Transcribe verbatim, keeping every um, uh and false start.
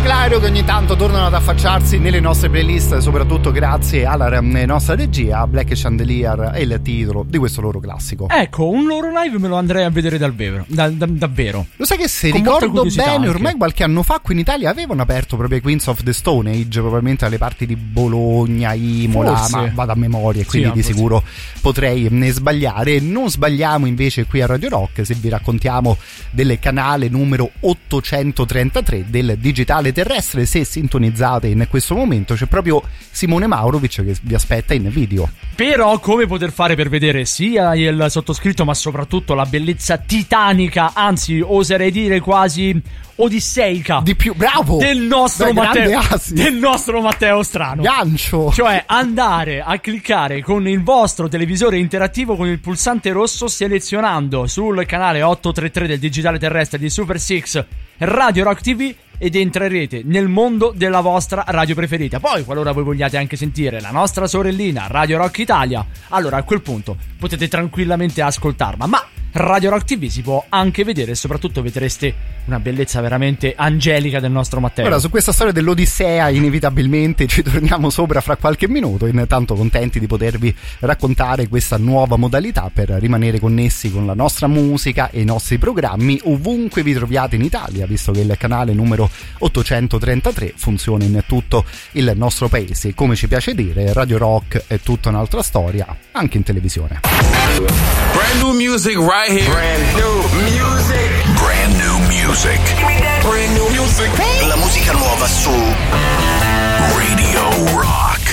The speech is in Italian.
Clairo che ogni tanto tornano ad affacciarsi nelle nostre playlist, soprattutto grazie alla nostra regia. Black Chandelier è il titolo di questo loro classico. Ecco, un loro live me lo andrei a vedere dal vero, da, da, davvero. Lo sai che se Con ricordo bene, anche. ormai qualche anno fa qui in Italia avevano aperto proprio i Queens of the Stone Age, probabilmente alle parti di Bologna, Imola, Forse. ma vado a memoria e quindi Sì, di forse. sicuro potrei ne sbagliare. Non sbagliamo invece qui a Radio Rock se vi raccontiamo del canale numero ottocentotrentatré del digitale terrestre. Se sintonizzate in questo momento c'è proprio Simone Maurovic che vi aspetta in video. Però come poter fare per vedere sia il sottoscritto ma soprattutto la bellezza titanica, anzi oserei dire quasi odisseica Di più, bravo! del nostro Beh, grande Matteo assist. del nostro Matteo Strano. Gancio! Cioè andare a cliccare con il vostro televisore interattivo con il pulsante rosso, selezionando sul canale ottocentotrentatré del digitale terrestre di Super Six Radio Rock T V, ed entrerete nel mondo della vostra radio preferita. Poi qualora voi vogliate anche sentire la nostra sorellina Radio Rock Italia, allora a quel punto potete tranquillamente ascoltarla, ma Radio Rock T V si può anche vedere e soprattutto vedreste una bellezza veramente angelica del nostro Matteo. Ora, su questa storia dell'Odissea inevitabilmente ci torniamo sopra fra qualche minuto. Intanto contenti di potervi raccontare questa nuova modalità per rimanere connessi con la nostra musica e i nostri programmi ovunque vi troviate in Italia, visto che il canale numero ottocentotrentatré funziona in tutto il nostro paese. Come ci piace dire, Radio Rock è tutta un'altra storia, anche in televisione. Brand new music right here. Brand new music. Brand new music. Brand new music. La musica nuova su Radio Rock.